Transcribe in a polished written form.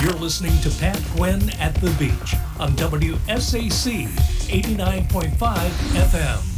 You're listening to Pat Gwynn at the Beach on WSAC 89.5 FM.